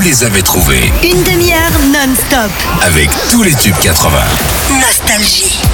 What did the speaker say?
les avez trouvés. Une demi-heure non-stop. Avec tous les tubes 80. Nostalgie.